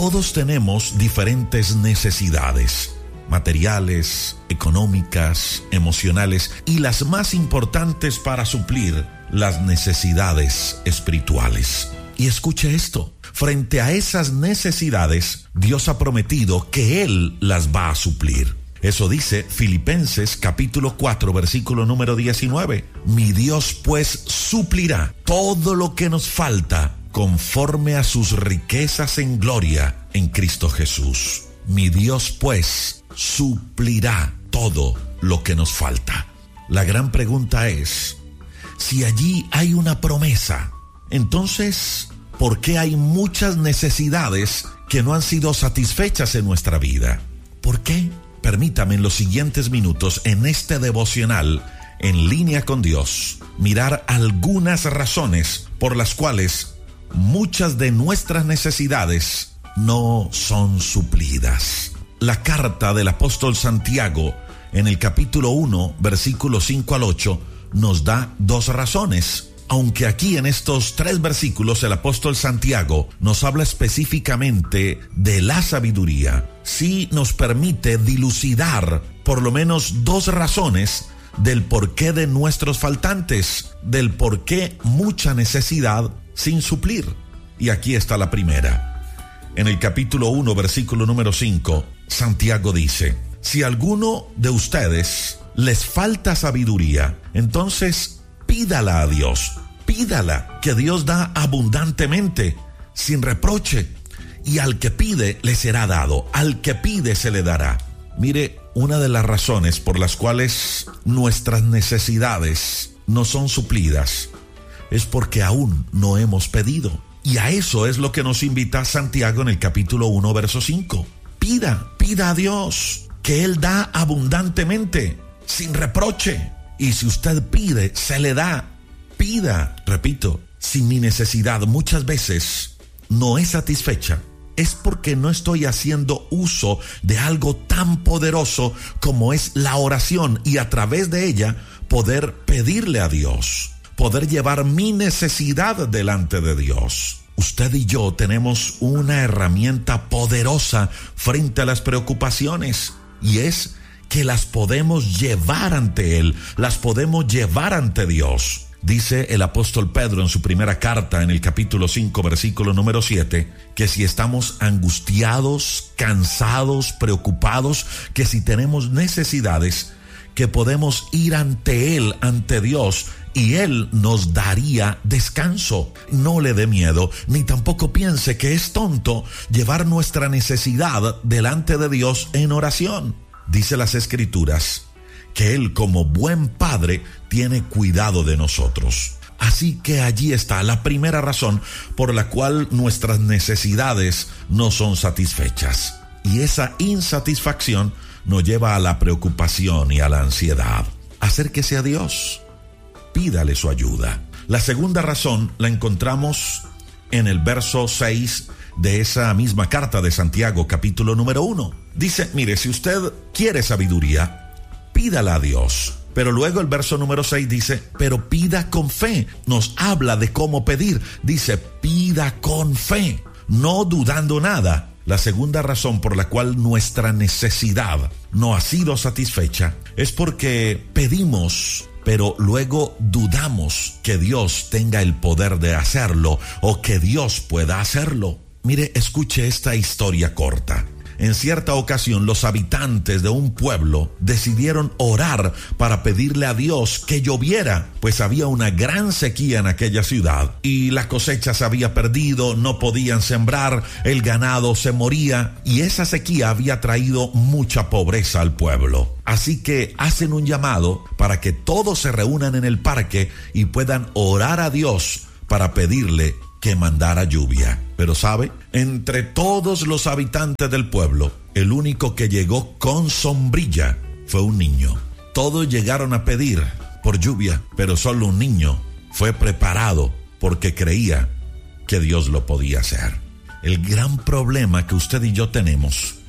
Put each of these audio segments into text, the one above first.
Todos tenemos diferentes necesidades, materiales, económicas, emocionales, y las más importantes para suplir las necesidades espirituales. Y escuche esto, frente a esas necesidades, Dios ha prometido que Él las va a suplir. Eso dice Filipenses capítulo 4, versículo número 19. Mi Dios pues suplirá todo lo que nos falta conforme a sus riquezas en gloria en Cristo Jesús. Mi Dios pues suplirá todo lo que nos falta. La gran pregunta es, si allí hay una promesa, entonces, ¿por qué hay muchas necesidades que no han sido satisfechas en nuestra vida? ¿Por qué? Permítame en los siguientes minutos, en este devocional, en línea con Dios, mirar algunas razones por las cuales muchas de nuestras necesidades no son suplidas. La carta del apóstol Santiago, en el capítulo 1, versículos 5 al 8, nos da dos razones. Aunque aquí en estos 3 versículos el apóstol Santiago nos habla específicamente de la sabiduría, sí nos permite dilucidar por lo menos 2 razones del porqué de nuestros faltantes, del porqué mucha necesidad sin suplir. Y aquí está la primera. En el capítulo 1, versículo número 5, Santiago dice: si a alguno de ustedes les falta sabiduría, entonces pídala a Dios, pídala, que Dios da abundantemente, sin reproche, y al que pide le será dado, al que pide se le dará. Mire, una de las razones por las cuales nuestras necesidades no son suplidas es porque aún no hemos pedido. Y a eso es lo que nos invita Santiago en el capítulo 1, verso 5. Pida a Dios, que Él da abundantemente, sin reproche. Y si usted pide, se le da. Pida, repito, si mi necesidad muchas veces no es satisfecha, es porque no estoy haciendo uso de algo tan poderoso como es la oración, y a través de ella poder pedirle a Dios, poder llevar mi necesidad delante de Dios. Usted y yo tenemos una herramienta poderosa frente a las preocupaciones, y es que las podemos llevar ante Él, las podemos llevar ante Dios. Dice el apóstol Pedro en su primera carta, en el capítulo 5, versículo número 7, que si estamos angustiados, cansados, preocupados, que si tenemos necesidades, que podemos ir ante Él, ante Dios, y Él nos daría descanso. No le dé miedo, ni tampoco piense que es tonto llevar nuestra necesidad delante de Dios en oración. Dice las Escrituras que Él, como buen padre, tiene cuidado de nosotros. Así que allí está la primera razón por la cual nuestras necesidades no son satisfechas. Y esa insatisfacción nos lleva a la preocupación y a la ansiedad. Acérquese a Dios, pídale su ayuda. La segunda razón la encontramos en el verso 6 de esa misma carta de Santiago, capítulo número 1. Dice, mire, si usted quiere sabiduría, pídala a Dios. Pero luego el verso número 6 dice, pero pida con fe. Nos habla de cómo pedir. Dice, pida con fe, no dudando nada. La segunda razón por la cual nuestra necesidad no ha sido satisfecha es porque pedimos, pero luego dudamos que Dios tenga el poder de hacerlo o que Dios pueda hacerlo. Mire, escuche esta historia corta. En cierta ocasión, los habitantes de un pueblo decidieron orar para pedirle a Dios que lloviera, pues había una gran sequía en aquella ciudad y la cosecha se había perdido, no podían sembrar, el ganado se moría y esa sequía había traído mucha pobreza al pueblo. Así que hacen un llamado para que todos se reúnan en el parque y puedan orar a Dios para pedirle que mandara lluvia. Pero ¿sabe? Entre todos los habitantes del pueblo, el único que llegó con sombrilla fue un niño. Todos llegaron a pedir por lluvia, pero solo un niño fue preparado porque creía que Dios lo podía hacer. El gran problema que usted y yo tenemos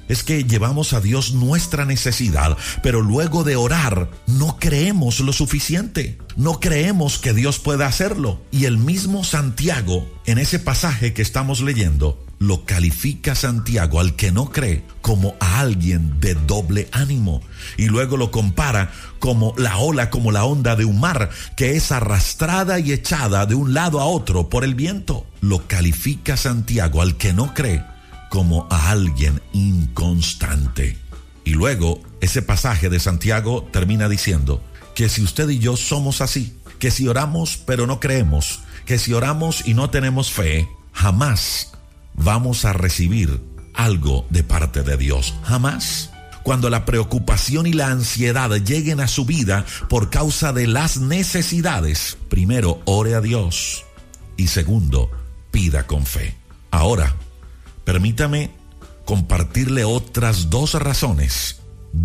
es que llevamos a Dios nuestra necesidad, pero luego de orar no creemos lo suficiente. No creemos que Dios pueda hacerlo. Y el mismo Santiago, en ese pasaje que estamos leyendo, lo califica Santiago al que no cree como a alguien de doble ánimo. Y luego lo compara como la ola, como la onda de un mar que es arrastrada y echada de un lado a otro por el viento. Lo califica Santiago al que no cree como a alguien inconstante. Y luego ese pasaje de Santiago termina diciendo que si usted y yo somos así, que si oramos pero no creemos, que si oramos y no tenemos fe, jamás vamos a recibir algo de parte de Dios. Jamás. Cuando la preocupación y la ansiedad lleguen a su vida por causa de las necesidades, primero ore a Dios y segundo, pida con fe. Ahora, permítame compartirle otras dos razones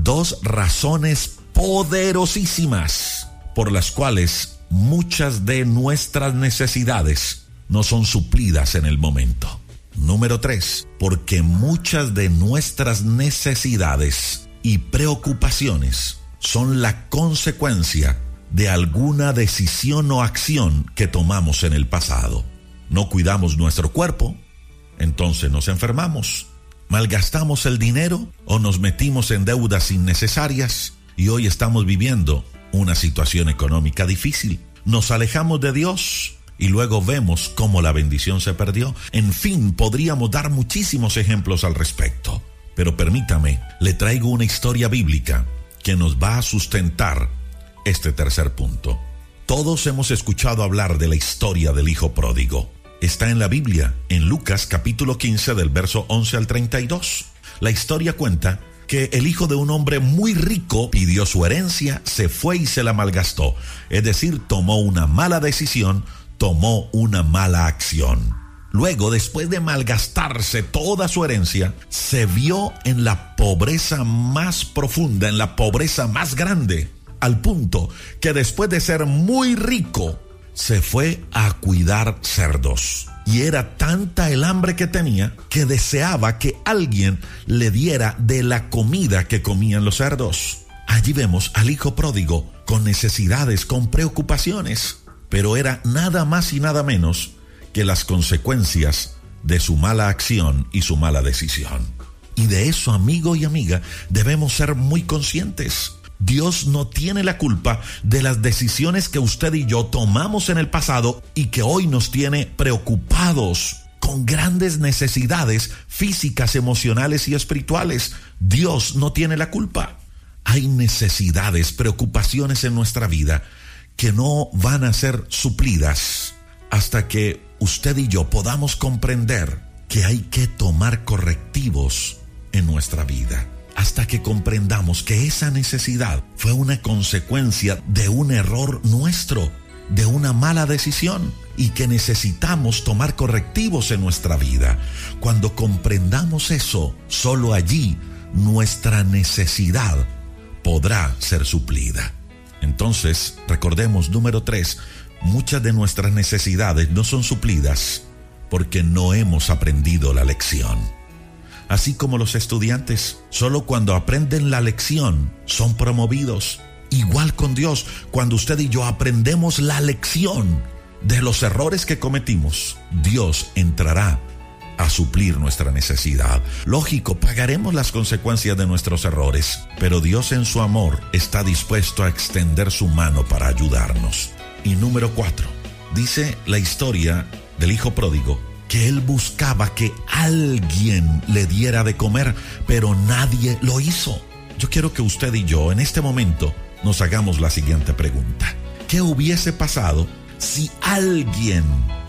poderosísimas por las cuales muchas de nuestras necesidades no son suplidas en el momento. Número 3, porque muchas de nuestras necesidades y preocupaciones son la consecuencia de alguna decisión o acción que tomamos en el pasado. No cuidamos nuestro cuerpo, entonces nos enfermamos. Malgastamos el dinero o nos metimos en deudas innecesarias y hoy estamos viviendo una situación económica difícil. Nos alejamos de Dios y luego vemos cómo la bendición se perdió. En fin, podríamos dar muchísimos ejemplos al respecto. Pero permítame, le traigo una historia bíblica que nos va a sustentar este tercer punto. Todos hemos escuchado hablar de la historia del hijo pródigo. Está en la Biblia, en Lucas capítulo 15 del verso 11 al 32. La historia cuenta que el hijo de un hombre muy rico pidió su herencia, se fue y se la malgastó. Es decir, tomó una mala decisión, tomó una mala acción. Luego, después de malgastarse toda su herencia, se vio en la pobreza más profunda, en la pobreza más grande, al punto que después de ser muy rico, se fue a cuidar cerdos. Y era tanta el hambre que tenía que deseaba que alguien le diera de la comida que comían los cerdos. Allí vemos al hijo pródigo con necesidades, con preocupaciones, pero era nada más y nada menos que las consecuencias de su mala acción y su mala decisión. Y de eso, amigo y amiga, debemos ser muy conscientes. Dios no tiene la culpa de las decisiones que usted y yo tomamos en el pasado y que hoy nos tiene preocupados con grandes necesidades físicas, emocionales y espirituales. Dios no tiene la culpa. Hay necesidades, preocupaciones en nuestra vida que no van a ser suplidas hasta que usted y yo podamos comprender que hay que tomar correctivos en nuestra vida. Hasta que comprendamos que esa necesidad fue una consecuencia de un error nuestro, de una mala decisión, y que necesitamos tomar correctivos en nuestra vida. Cuando comprendamos eso, solo allí nuestra necesidad podrá ser suplida. Entonces, recordemos, número 3, muchas de nuestras necesidades no son suplidas porque no hemos aprendido la lección. Así como los estudiantes, solo cuando aprenden la lección son promovidos. Igual con Dios, cuando usted y yo aprendemos la lección de los errores que cometimos, Dios entrará a suplir nuestra necesidad. Lógico, pagaremos las consecuencias de nuestros errores, pero Dios en su amor está dispuesto a extender su mano para ayudarnos. Y número 4, dice la historia del hijo pródigo que él buscaba que alguien le diera de comer, pero nadie lo hizo. Yo quiero que usted y yo en este momento nos hagamos la siguiente pregunta. ¿Qué hubiese pasado si alguien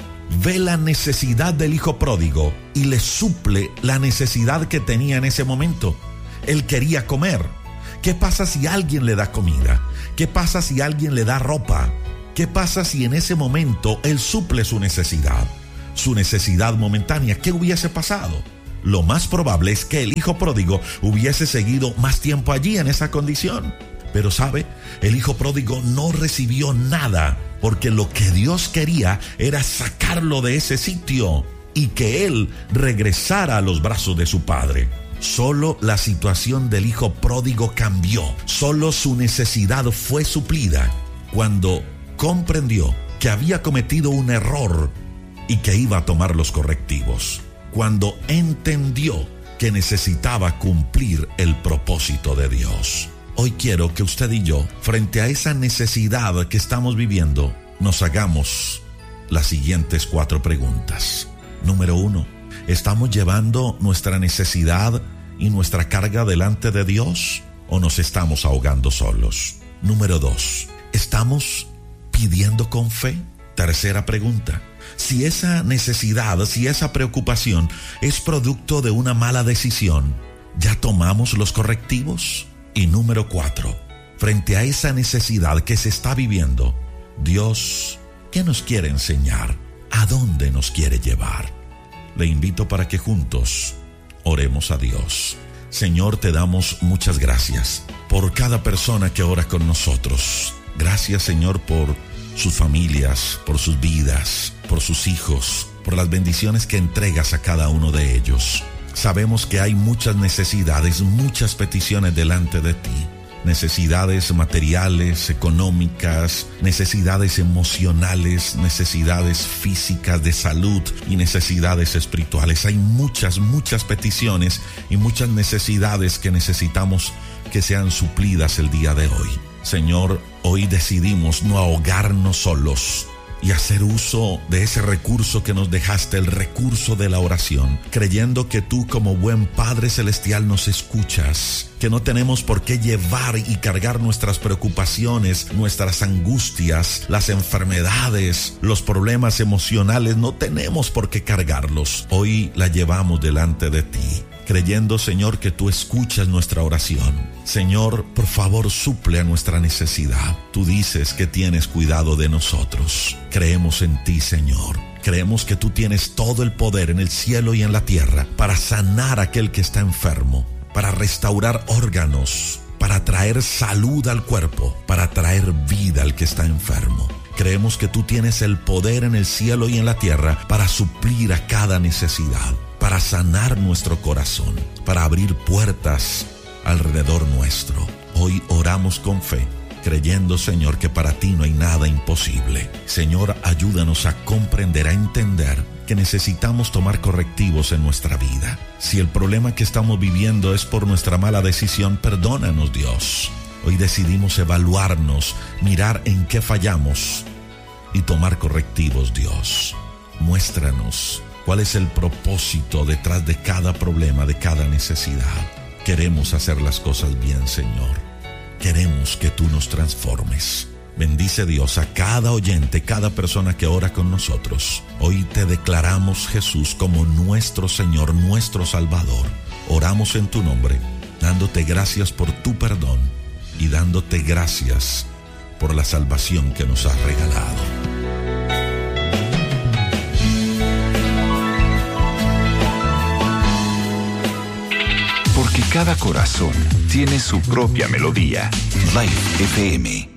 ve la necesidad del hijo pródigo y le suple la necesidad que tenía en ese momento? Él quería comer. ¿Qué pasa si alguien le da comida? ¿Qué pasa si alguien le da ropa? ¿Qué pasa si en ese momento él suple su necesidad momentánea? ¿Qué hubiese pasado? Lo más probable es que el hijo pródigo hubiese seguido más tiempo allí en esa condición. Pero ¿sabe? El hijo pródigo no recibió nada, porque lo que Dios quería era sacarlo de ese sitio y que él regresara a los brazos de su padre. Solo la situación del hijo pródigo cambió. Solo su necesidad fue suplida cuando comprendió que había cometido un error y que iba a tomar los correctivos. Cuando entendió que necesitaba cumplir el propósito de Dios. Hoy quiero que usted y yo, frente a esa necesidad que estamos viviendo, nos hagamos las siguientes 4 preguntas. Número 1, ¿estamos llevando nuestra necesidad y nuestra carga delante de Dios o nos estamos ahogando solos? Número 2, ¿estamos pidiendo con fe? Tercera pregunta, si esa necesidad, si esa preocupación es producto de una mala decisión, ¿ya tomamos los correctivos? Y número 4, frente a esa necesidad que se está viviendo, Dios, ¿qué nos quiere enseñar? ¿A dónde nos quiere llevar? Le invito para que juntos oremos a Dios. Señor, te damos muchas gracias por cada persona que ora con nosotros. Gracias, Señor, por sus familias, por sus vidas, por sus hijos, por las bendiciones que entregas a cada uno de ellos. Sabemos que hay muchas necesidades, muchas peticiones delante de ti. Necesidades materiales, económicas, necesidades emocionales, necesidades físicas de salud y necesidades espirituales. Hay muchas peticiones y muchas necesidades que necesitamos que sean suplidas el día de hoy. Señor, hoy decidimos no ahogarnos solos y hacer uso de ese recurso que nos dejaste, el recurso de la oración, creyendo que tú como buen Padre Celestial nos escuchas, que no tenemos por qué llevar y cargar nuestras preocupaciones, nuestras angustias, las enfermedades, los problemas emocionales, no tenemos por qué cargarlos. Hoy la llevamos delante de ti, creyendo, Señor, que tú escuchas nuestra oración. Señor, por favor, suple a nuestra necesidad. Tú dices que tienes cuidado de nosotros. Creemos en ti, Señor. Creemos que tú tienes todo el poder en el cielo y en la tierra para sanar a aquel que está enfermo, para restaurar órganos, para traer salud al cuerpo, para traer vida al que está enfermo. Creemos que tú tienes el poder en el cielo y en la tierra para suplir a cada necesidad, para sanar nuestro corazón, para abrir puertas alrededor nuestro. Hoy oramos con fe, creyendo, Señor, que para ti no hay nada imposible. Señor, ayúdanos a comprender, a entender que necesitamos tomar correctivos en nuestra vida. Si el problema que estamos viviendo es por nuestra mala decisión, perdónanos, Dios. Hoy decidimos evaluarnos, mirar en qué fallamos y tomar correctivos, Dios. Muéstranos cuál es el propósito detrás de cada problema, de cada necesidad. Queremos hacer las cosas bien, Señor. Queremos que tú nos transformes. Bendice, Dios, a cada oyente, cada persona que ora con nosotros. Hoy te declaramos, Jesús, como nuestro Señor, nuestro Salvador. Oramos en tu nombre, dándote gracias por tu perdón y dándote gracias por la salvación que nos has regalado. Porque cada corazón tiene su propia melodía. Life FM